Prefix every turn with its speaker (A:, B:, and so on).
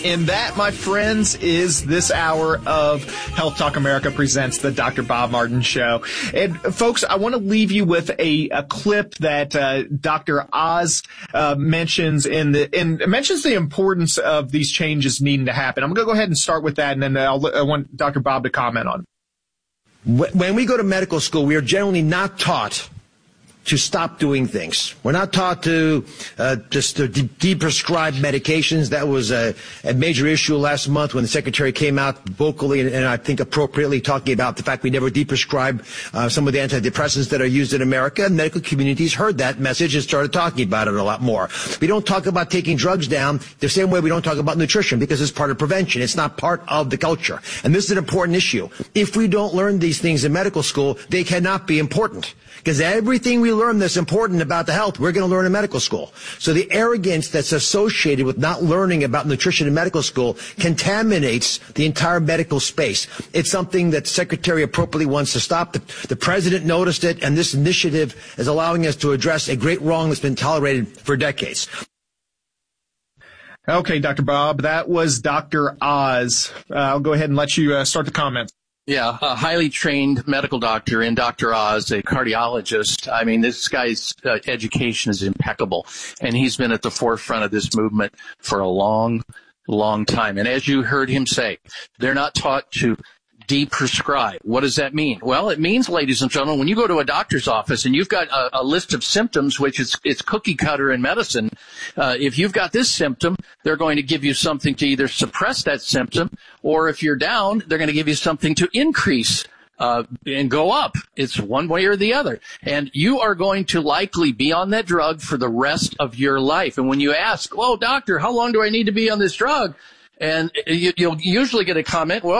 A: And that, my friends, is this hour of Health Talk America presents the Dr. Bob Martin Show. And folks, I want to leave you with a clip that Dr. Oz mentions and mentions the importance of these changes needing to happen. I'm going to go ahead and start with that, and then I want Dr. Bob to comment on it.
B: When we go to medical school, we are generally not taught to stop doing things. We're not taught to just to de-prescribe medications. That was a major issue last month when the Secretary came out vocally and I think appropriately talking about the fact we never de-prescribe some of the antidepressants that are used in America. And medical communities heard that message and started talking about it a lot more. We don't talk about taking drugs down the same way we don't talk about nutrition because it's part of prevention. It's not part of the culture. And this is an important issue. If we don't learn these things in medical school, they cannot be important. Because everything we learn that's important about the health, we're going to learn in medical school. So the arrogance that's associated with not learning about nutrition in medical school contaminates the entire medical space. It's something that the Secretary appropriately wants to stop. The President noticed it, and this initiative is allowing us to address a great wrong that's been tolerated for decades.
A: Okay, Dr. Bob, that was Dr. Oz. I'll go ahead and let you start the comments.
C: Yeah, a highly trained medical doctor in Dr. Oz, a cardiologist. I mean, this guy's education is impeccable, and he's been at the forefront of this movement for a long, long time. And as you heard him say, they're not taught to de-prescribe. What does that mean? Well, it means, ladies and gentlemen, when you go to a doctor's office and you've got a list of symptoms, which it's cookie cutter in medicine, if you've got this symptom, they're going to give you something to either suppress that symptom, or if you're down, they're going to give you something to increase and go up. It's one way or the other. And you are going to likely be on that drug for the rest of your life. And when you ask, oh, doctor, how long do I need to be on this drug? And you'll usually get a comment, well,